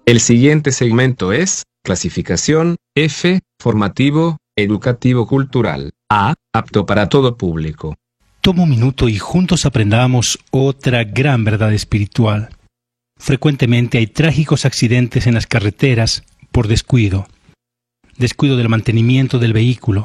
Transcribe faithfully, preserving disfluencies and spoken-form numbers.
El siguiente segmento es clasificación F, formativo, educativo cultural. A, apto para todo público. Toma un minuto y juntos aprendamos otra gran verdad espiritual. Frecuentemente hay trágicos accidentes en las carreteras por descuido. Descuido del mantenimiento del vehículo,